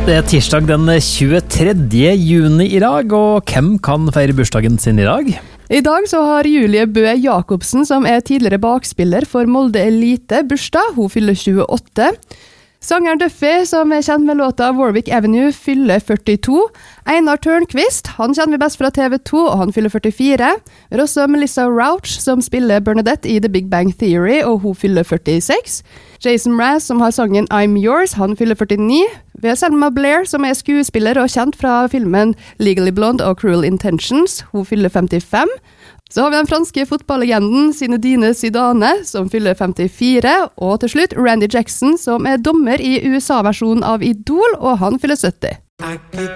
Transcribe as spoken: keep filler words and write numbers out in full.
Det er tirsdag den tjuetredje juni i dag, og hvem kan feire bursdagen sin i dag? I dag så har Julie Bø Jakobsen, som er tidligere bakspiller for Molde Elite, bursdag. Hun fyller tjueåtte. Sangeren Duffy, som er kjent med låta Warwick Avenue, fyller førtito. Einar Tørnqvist, han kjenner vi best fra T V to, og han fyller førtifire. Vi har også Melissa Rauch, som spiller Bernadette i The Big Bang Theory, og hun fyller førtiseks. Jason Mraz, som har sangen I'm Yours, han fyller førtini. Vi har Selma Blair, som er skuespiller og kjent fra filmen Legally Blonde og Cruel Intentions. Hun fyller femtifem. Så har vi den franske fotballlegenden Zinedine Zidane, som fyller femtifire, og til slutt Randy Jackson, som er dommer i U S A-versjonen av Idol, og han fyller sytti.